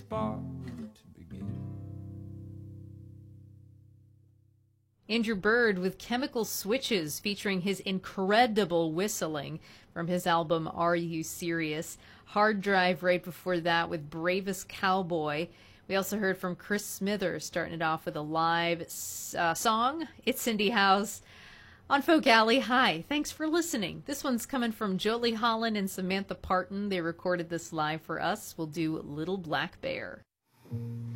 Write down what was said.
spark to begin. Andrew Bird with Chemical Switches, featuring his incredible whistling from his album Are You Serious? Hard Drive right before that with Bravest Cowboy. We also heard from Chris Smithers, starting it off with a live song, It's Cindy House, on Folk Alley. Hi, thanks for listening. This one's coming from Jolie Holland and Samantha Parton. They recorded this live for us. We'll do Little Black Bear.